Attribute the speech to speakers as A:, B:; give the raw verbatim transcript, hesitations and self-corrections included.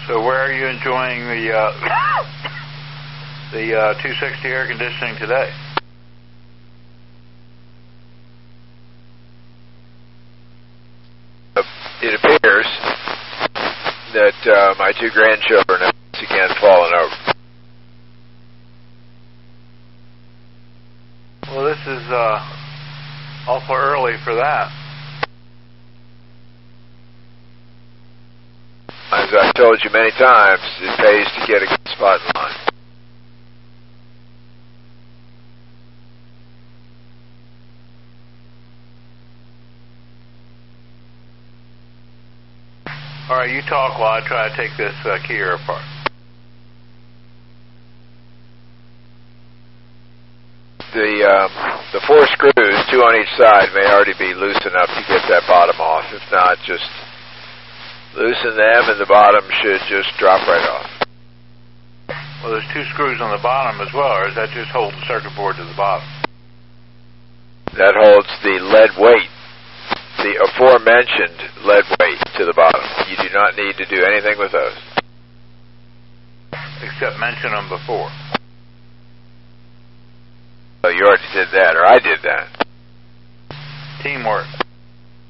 A: So where are you enjoying the uh, the uh, two sixty air conditioning today?
B: It appears that uh, my two grandchildren have once again fallen over.
A: Well, this is uh, awful early for that.
B: As I've told you many times, it pays to get a good spot in line.
A: All right, you talk while I try to take this uh, Kia apart.
B: The um, the four screws, two on each side, may already be loose enough to get that bottom off. If not, just loosen them and the bottom should just drop right off.
A: Well, there's two screws on the bottom as well, or does that just hold the circuit board to the bottom?
B: That holds the lead weight, the aforementioned lead weight to the bottom. You do not need to do anything with those.
A: Except mention them before.
B: Oh, you already did that, or I did that.
A: Teamwork.